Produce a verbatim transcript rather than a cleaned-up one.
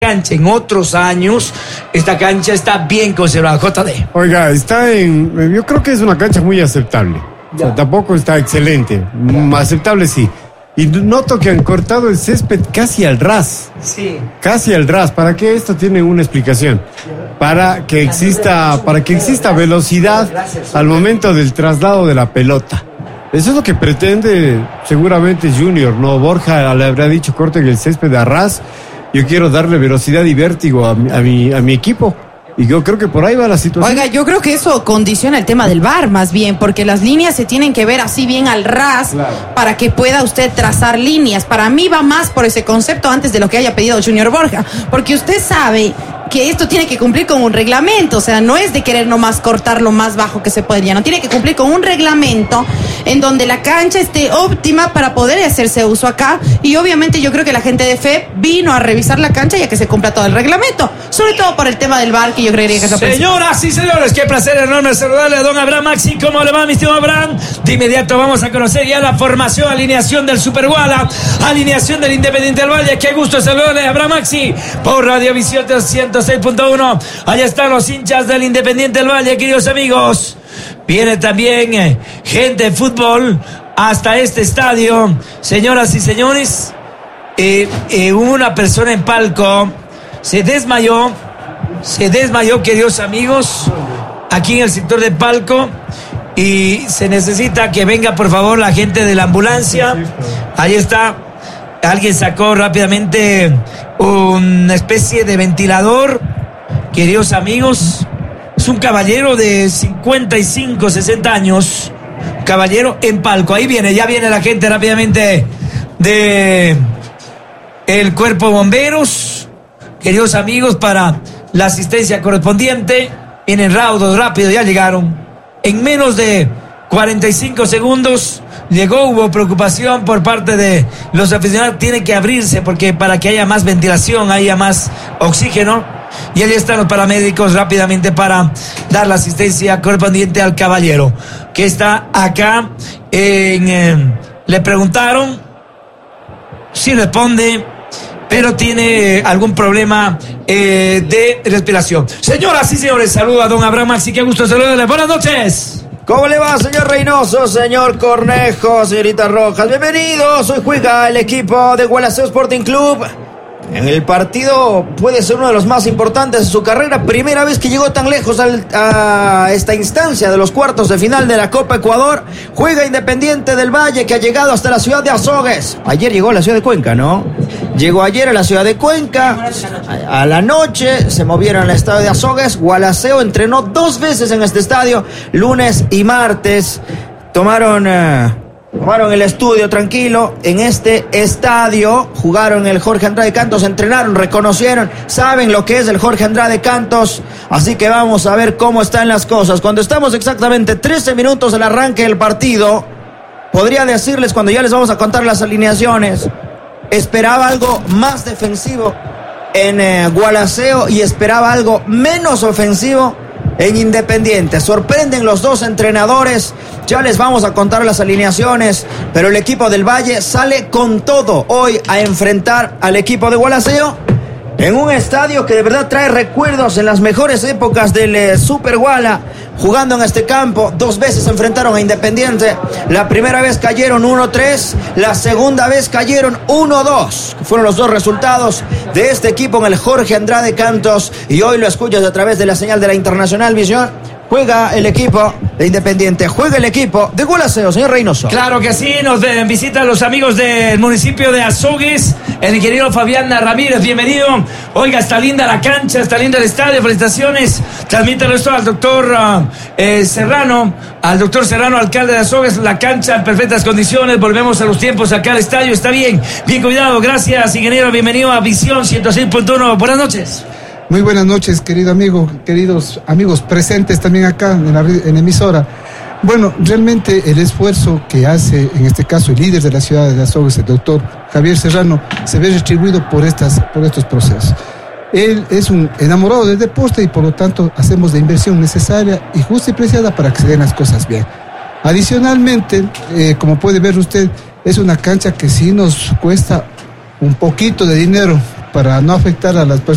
cancha en otros años, esta cancha está bien conservada. J D. Oiga, está en... Yo creo que es una cancha muy aceptable. O sea, tampoco está excelente. Ya. Aceptable sí. Y noto que han cortado el césped casi al ras. Sí. Casi al ras. ¿Para qué? Esto tiene una explicación. Para que exista, para que exista velocidad al momento del traslado de la pelota. Eso es lo que pretende seguramente Junior, ¿no? Borja le habrá dicho corten el césped a ras. Yo quiero darle velocidad y vértigo a mi, a mi, a mi equipo. Y yo creo que por ahí va la situación. Oiga, yo creo que eso condiciona el tema del V A R más bien, porque las líneas se tienen que ver así bien al ras, claro, para que pueda usted trazar líneas. Para mí va más por ese concepto antes de lo que haya pedido Junior Borja, porque usted sabe que esto tiene que cumplir con un reglamento, o sea, no es de querer nomás cortar lo más bajo que se podría, no, tiene que cumplir con un reglamento en donde la cancha esté óptima para poder hacerse uso acá, y obviamente yo creo que la gente de F E P vino a revisar la cancha y a que se cumpla todo el reglamento, sobre todo por el tema del V A R, que yo creería que es lo principal. Señoras y señores, qué placer enorme saludarle a don Abraham Maxi. ¿Cómo le va, mi estimado Abraham? De inmediato vamos a conocer ya la formación, alineación del Super Guala, alineación del Independiente del Valle. Qué gusto saludarle a Abraham Maxi por Radiovisión ciento seis punto uno. Allá están los hinchas del Independiente del Valle, queridos amigos. Viene también eh, gente de fútbol hasta este estadio. Señoras y señores, eh, eh, una persona en palco se desmayó. Se desmayó, queridos amigos, aquí en el sector de palco, y se necesita que venga por favor la gente de la ambulancia. Ahí está, alguien sacó rápidamente una especie de ventilador, queridos amigos. Es un caballero de cincuenta y cinco, sesenta años, caballero en palco. Ahí viene, ya viene la gente rápidamente de el cuerpo de bomberos, queridos amigos, para la asistencia correspondiente. Vienen raudos, rápido, ya llegaron. En menos de cuarenta y cinco segundos llegó, hubo preocupación por parte de los aficionados. Tiene que abrirse porque para que haya más ventilación, haya más oxígeno. Y ahí están los paramédicos rápidamente para dar la asistencia correspondiente al caballero que está acá. En, eh, le preguntaron si responde, pero tiene algún problema eh, de respiración. Señoras y señores, saludo a don Abraham Maxi, qué gusto saludarle. Buenas noches. ¿Cómo le va, señor Reynoso, señor Cornejo, señorita Rojas? Bienvenidos, hoy juega el equipo de Gualaceo Sporting Club. En el partido puede ser uno de los más importantes de su carrera. Primera vez que llegó tan lejos al, a esta instancia de los cuartos de final de la Copa Ecuador. Juega Independiente del Valle, que ha llegado hasta la ciudad de Azogues. Ayer llegó a la ciudad de Cuenca, ¿no? Llegó ayer a la ciudad de Cuenca. A, a la noche se movieron al estadio de Azogues. Gualaceo entrenó dos veces en este estadio, lunes y martes. Tomaron... Uh, Tomaron el estudio tranquilo en este estadio, jugaron el Jorge Andrade Cantos, entrenaron, reconocieron, saben lo que es el Jorge Andrade Cantos, así que vamos a ver cómo están las cosas. Cuando estamos exactamente trece minutos del arranque del partido, podría decirles, cuando ya les vamos a contar las alineaciones, esperaba algo más defensivo en eh, Gualaceo y esperaba algo menos ofensivo en Independiente. Sorprenden los dos entrenadores. Ya les vamos a contar las alineaciones, pero el equipo del Valle sale con todo hoy a enfrentar al equipo de Gualaceo en un estadio que de verdad trae recuerdos en las mejores épocas del eh, Super Guala. Jugando en este campo, dos veces se enfrentaron a Independiente. La primera vez cayeron uno tres, la segunda vez cayeron uno dos. Fueron los dos resultados de este equipo en el Jorge Andrade Cantos. Y hoy lo escuchas a través de la señal de la Internacional Visión. Juega el equipo de Independiente, juega el equipo de Gualaceo, señor Reynoso. Claro que sí, nos eh, visitan los amigos del municipio de Azogues, el ingeniero Fabián Ramírez, bienvenido. Oiga, está linda la cancha, está linda el estadio, felicitaciones. Transmítanlo esto al doctor uh, eh, Serrano, al doctor Serrano, alcalde de Azogues, la cancha en perfectas condiciones, volvemos a los tiempos acá al estadio, está bien, bien cuidado, gracias ingeniero, bienvenido a Visión ciento seis punto uno, buenas noches. Muy buenas noches, querido amigo, queridos amigos presentes también acá en la en emisora. Bueno, realmente el esfuerzo que hace, en este caso, el líder de la ciudad de Azogues, el doctor Javier Serrano, se ve retribuido por, estas, por estos procesos. Él es un enamorado del deporte y por lo tanto hacemos la inversión necesaria y justa y preciada para que se den las cosas bien. Adicionalmente, eh, como puede ver usted, es una cancha que sí nos cuesta un poquito de dinero para no afectar a las personas